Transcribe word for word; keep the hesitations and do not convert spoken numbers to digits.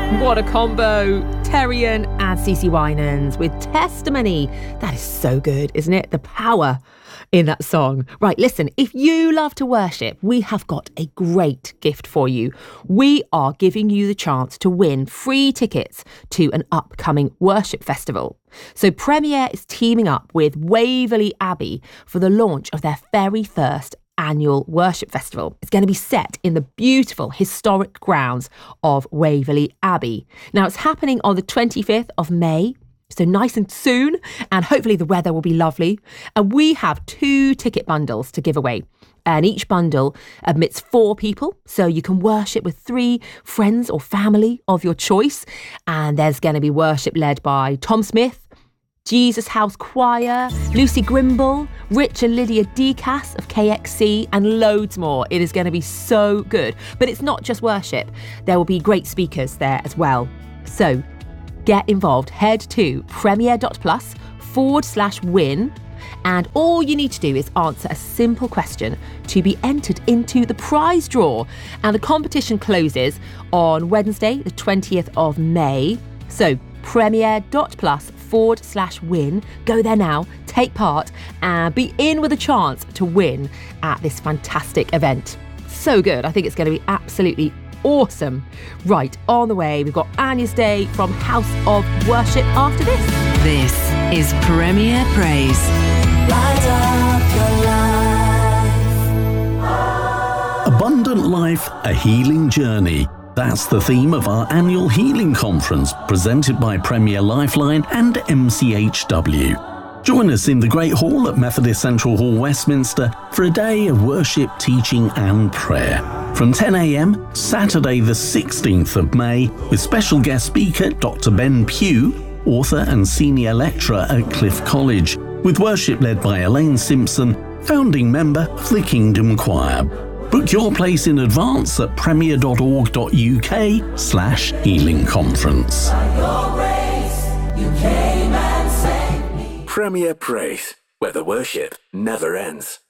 What a combo. Terrian and CeCe Winans with Testimony. That is so good, isn't it? The power in that song. Right, listen, if you love to worship, we have got a great gift for you. We are giving you the chance to win free tickets to an upcoming worship festival. So Premier is teaming up with Waverley Abbey for the launch of their very first annual worship festival. It's going to be set in the beautiful historic grounds of Waverley Abbey. Now, it's happening on the twenty-fifth of May, so nice and soon, and hopefully the weather will be lovely. And we have two ticket bundles to give away, and each bundle admits four people, so you can worship with three friends or family of your choice. And there's going to be worship led by Tom Smith, Jesus House Choir, Lucy Grimble, Rich and Lydia Decas of K X C, and loads more. It is going to be so good. But it's not just worship. There will be great speakers there as well. So get involved. Head to premier.plus forward slash win. And all you need to do is answer a simple question to be entered into the prize draw. And the competition closes on Wednesday, the twentieth of May. So premier.plus forward slash win. Go there now, take part, and be in with a chance to win at this fantastic event. So good. I think it's going to be absolutely awesome. Right, on the way, we've got Anya's Day from House of Worship after this. This is Premier Praise. Light up your life. Abundant life, a healing journey. That's the theme of our annual healing conference presented by Premier Lifeline and M C H W. Join us in the Great Hall at Methodist Central Hall, Westminster for a day of worship, teaching and prayer. From ten a.m, Saturday the sixteenth of May, with special guest speaker Doctor Ben Pugh, author and senior lecturer at Cliff College, with worship led by Elaine Simpson, founding member of the Kingdom Choir. Book your place in advance at premier.org.uk slash healing conference. Premier Praise, where the worship never ends.